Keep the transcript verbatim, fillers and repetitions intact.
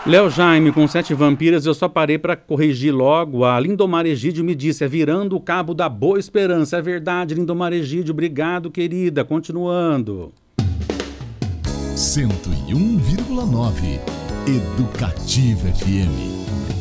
Léo Jaime, com Sete Vampiras, eu só parei para corrigir logo. A Lindomar Egídio me disse, é virando o cabo da Boa Esperança. É verdade, Lindomar Egídio, obrigado, querida. Continuando. cento e um vírgula nove Educativa F M.